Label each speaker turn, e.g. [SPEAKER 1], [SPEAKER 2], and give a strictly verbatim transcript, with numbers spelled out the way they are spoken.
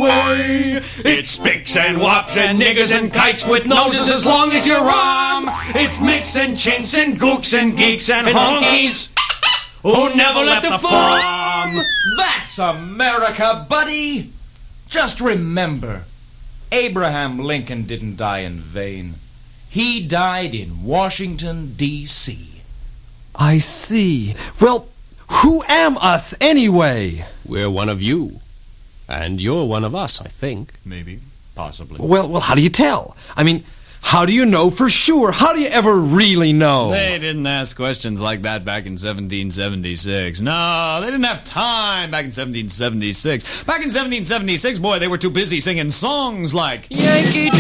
[SPEAKER 1] away. It's spics and wops and niggers and kites with noses as long as your arm. It's mix and chinks and gooks and geeks and honkies who never left the farm.
[SPEAKER 2] That's America, buddy. Just remember, Abraham Lincoln didn't die in vain. He died in Washington, D C
[SPEAKER 3] I see. Well, who am us anyway?
[SPEAKER 4] We're one of you. And you're one of us, I think.
[SPEAKER 1] Maybe. Possibly.
[SPEAKER 3] Well, well, how do you tell? I mean, how do you know for sure? How do you ever really know?
[SPEAKER 1] They didn't ask questions like that back in seventeen seventy-six. No, they didn't have time back in seventeen seventy-six. Back in seventeen seventy-six, boy, they were too busy singing songs like Yankee